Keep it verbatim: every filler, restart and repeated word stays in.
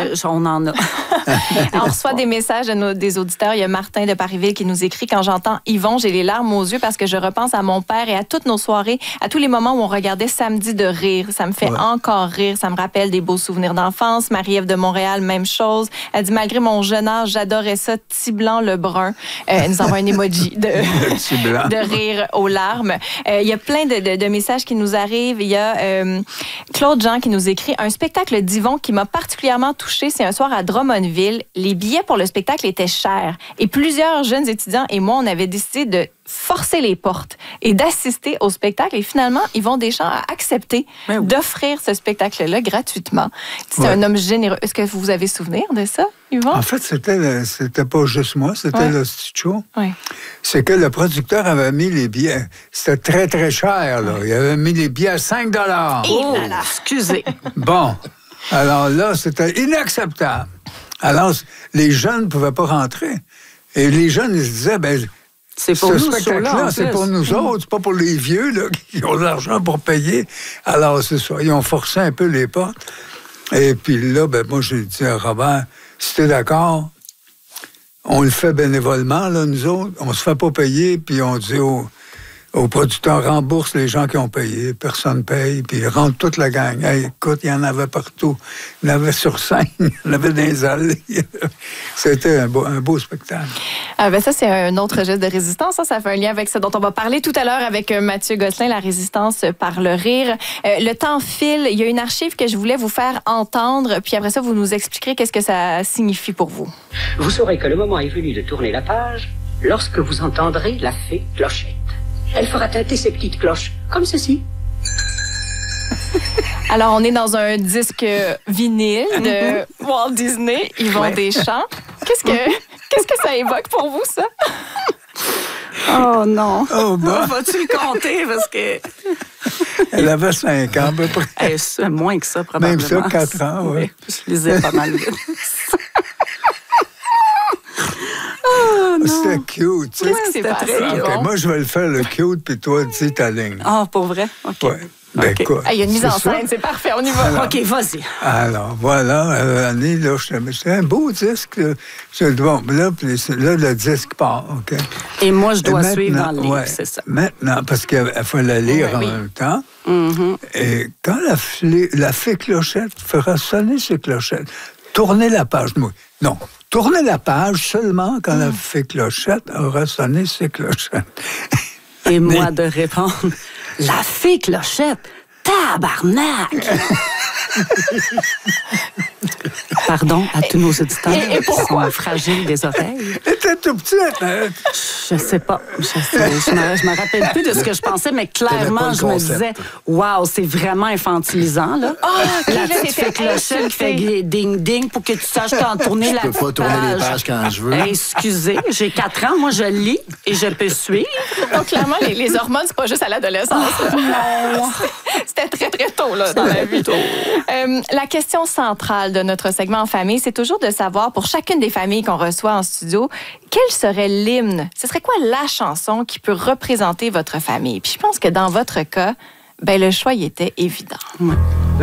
Euh, on en a. On reçoit des messages de nos, des auditeurs. Il y a Martin de Parisville qui nous écrit « Quand j'entends Yvon, j'ai les larmes aux yeux parce que je repense à mon père et à toutes nos soirées, à tous les moments où on regardait Samedi de rire. Ça me fait ouais. encore rire. Ça me rappelle des beaux souvenirs d'enfance. Marie-Ève de Montréal, même chose. Elle dit « Malgré mon jeune âge, j'adorais ça. Petit blanc le brun. Euh, » Elle nous envoie un emoji de, de rire aux larmes. Euh, il y a plein de, de, de messages qui nous arrivent. Il y a euh, Claude Jean qui nous écrit « Un spectacle d'Yvon qui m'a particulièrement touchée, c'est un soir à Drummondville. Les billets pour le spectacle étaient chers. Et plusieurs jeunes étudiants et moi, on avait décidé de forcer les portes et d'assister au spectacle. Et finalement, Yvon Deschamps a accepté oui. d'offrir ce spectacle-là gratuitement. C'est ouais. un homme généreux. Est-ce que vous avez souvenir de ça, Yvon? En fait, c'était, c'était pas juste moi, c'était ouais. le Sticho. Ouais. C'est que le producteur avait mis les billets. C'était très, très cher, là. Il avait mis les billets à cinq dollars. Oh, là là. Excusez. Bon. Alors là, c'était inacceptable. Alors, les jeunes ne pouvaient pas rentrer. Et les jeunes, ils se disaient, ben c'est pour ce nous, spectacle-là, c'est pour nous mmh. autres, c'est pas pour les vieux là, qui ont de l'argent pour payer. Alors, c'est ça. Ils ont forcé un peu les portes. Et puis là, ben moi, j'ai dit à Robert, si t'es d'accord, on le fait bénévolement, là, nous autres. On se fait pas payer, puis on dit aux, aux producteurs, rembourse les gens qui ont payé. Personne paye, puis ils rentrent toute la gang. Hey, écoute, il y en avait partout. Il y en avait sur scène, il y en avait dans les allées. C'était un beau, un beau spectacle. Ah ben ça, c'est un autre geste de résistance. Ça, ça fait un lien avec ce dont on va parler tout à l'heure avec Mathieu Gosselin, la résistance par le rire. Euh, le temps file. Il y a une archive que je voulais vous faire entendre, puis après ça, vous nous expliquerez qu'est-ce que ça signifie pour vous. Vous saurez que le moment est venu de tourner la page lorsque vous entendrez la fée Clochette. Elle fera tinter ses petites cloches, comme ceci. Alors, on est dans un disque vinyle de Walt Disney, Yvon ouais. Deschamps. Qu'est-ce que, qu'est-ce que ça évoque pour vous, ça? Oh non. Oh, bah. Vas-tu le compter? Parce que... Elle avait cinq ans, à peu près. Eh, c'est moins que ça, probablement. Même ça, quatre ans, oui. Je lisais pas mal vite. Oh, c'était cute, tu sais. Qu'est-ce qui s'est passé? Okay, moi, je vais le faire, le cute, puis toi, dis ta ligne. Ah, oh, pour vrai? OK. Ouais. Ben, okay. quoi? Il y a une mise en scène, c'est parfait, on y va. Alors, OK, vas-y. Alors, voilà, euh, Annie, là, c'est un beau disque. Là, bon, là, là, le disque part, OK? Et moi, je dois suivre dans le livre, ouais, c'est ça. Maintenant, parce qu'il fallait lire ouais, en oui. même temps. Mm-hmm. Et quand la, la fée Clochette fera sonner ses clochettes, tournez la page. Non, tournez la page seulement quand mm. la fée Clochette aura sonné ses clochettes. Et moi de répondre, la fée Clochette, tabarnak! Pardon à tous nos auditeurs et, et qui sont fragiles des oreilles. Elle était tout petite, hein? Je sais pas. Je, sais, je, me, je me rappelle plus de ce que je pensais, mais clairement, je me disais, waouh, c'est vraiment infantilisant, là. Oh, la petite fée Clochette qui fait ding-ding pour que tu saches quand tourner la page. Je peux pas tourner les pages quand je veux. Excusez, j'ai quatre ans, moi, je lis et je peux suivre. Donc, clairement, les, les hormones, c'est pas juste à l'adolescence. Non. C'était très, très tôt, là, dans la vie. Euh, la question centrale de notre segment en famille, c'est toujours de savoir, pour chacune des familles qu'on reçoit en studio, quel serait l'hymne? Ce serait quoi la chanson qui peut représenter votre famille? Puis je pense que dans votre cas, ben, le choix, il était évident. Ouais.